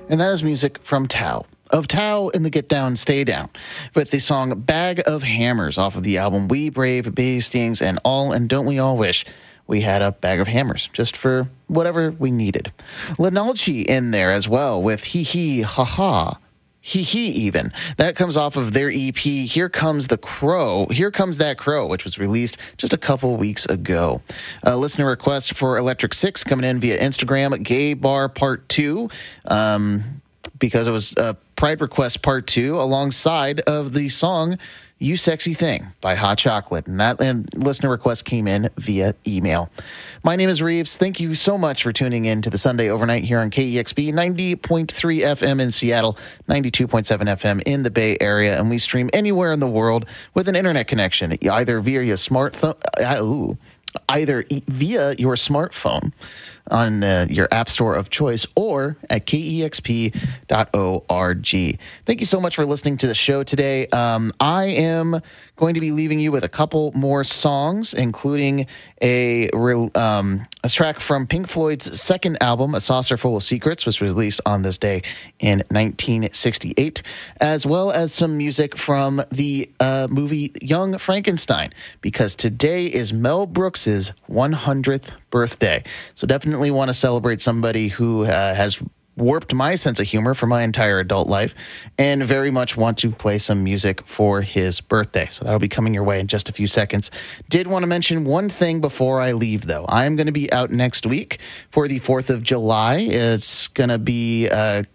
And that is music from Tao. Of Tao and the Get Down, Stay Down, with the song Bag of Hammers off of the album We Brave, Bee Stings, and All, and Don't We All Wish we had a bag of hammers just for whatever we needed. Lenalchi in there as well with Hee Hee Ha Ha. Hee Hee even. That comes off of their EP, Here Comes the Crow. Here Comes That Crow, which was released just a couple weeks ago. A listener request for Electric Six coming in via Instagram, Gay Bar Part 2. Because it was Pride Request Part 2 alongside of the song You Sexy Thing by Hot Chocolate. And that listener request came in via email. My name is Reeves. Thank you so much for tuning in to the Sunday Overnight here on KEXP 90.3 FM in Seattle, 92.7 FM in the Bay Area. And we stream anywhere in the world with an internet connection, either via your smartphone, on your app store of choice or at kexp.org. Thank you so much for listening to the show today. I am going to be leaving you with a couple more songs, including a track from Pink Floyd's second album, A Saucer Full of Secrets, which was released on this day in 1968, as well as some music from the movie Young Frankenstein, because today is Mel Brooks's 100th birthday. So definitely want to celebrate somebody who has warped my sense of humor for my entire adult life, and very much want to play some music for his birthday. So that'll be coming your way in just a few seconds. Did want to mention one thing before I leave, though. I'm going to be out next week for the 4th of July. It's going to be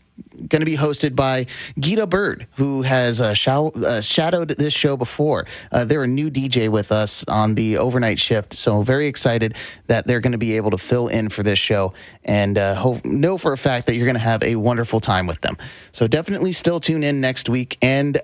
hosted by Gita Bird, who has shadowed this show before. They're a new DJ with us on the overnight shift, so very excited that they're going to be able to fill in for this show, and know for a fact that you're going to have a wonderful time with them. So definitely still tune in next week, and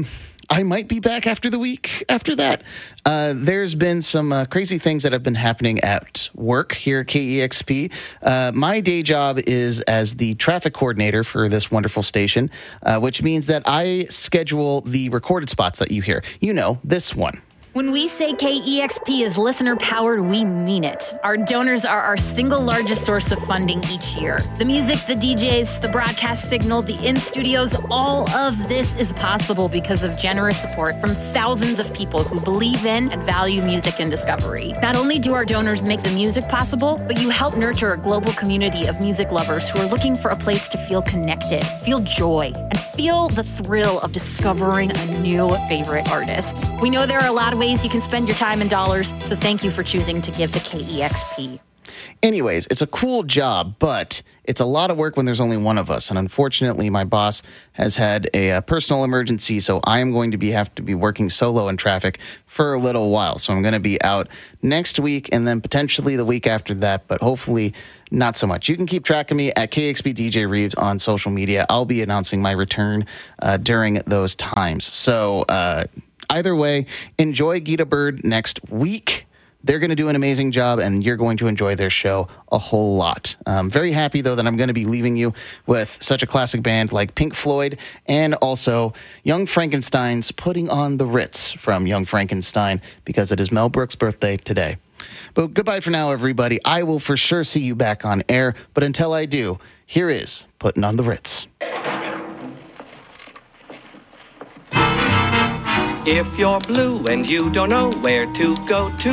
I might be back after the week after that. There's been some crazy things that have been happening at work here at KEXP. My day job is as the traffic coordinator for this wonderful station, which means that I schedule the recorded spots that you hear. You know, this one. When we say KEXP is listener-powered, we mean it. Our donors are our single largest source of funding each year. The music, the DJs, the broadcast signal, the in-studios, all of this is possible because of generous support from thousands of people who believe in and value music and discovery. Not only do our donors make the music possible, but you help nurture a global community of music lovers who are looking for a place to feel connected, feel joy, and feel the thrill of discovering a new favorite artist. We know there are a lot of ways you can spend your time and dollars, so thank you for choosing to give to KEXP. Anyways, it's a cool job, but it's a lot of work when there's only one of us. And unfortunately, my boss has had a personal emergency, so I am going to have to be working solo in traffic for a little while. So I'm going to be out next week and then potentially the week after that, but hopefully not so much. You can keep track of me at KXP DJ Reeves on social media. I'll be announcing my return during those times. So either way, enjoy Gita Bird next week. They're going to do an amazing job, and you're going to enjoy their show a whole lot. I'm very happy, though, that I'm going to be leaving you with such a classic band like Pink Floyd and also Young Frankenstein's Putting on the Ritz from Young Frankenstein, because it is Mel Brooks' birthday today. But goodbye for now, everybody. I will for sure see you back on air, but until I do, here is Putting on the Ritz. If you're blue and you don't know where to go to,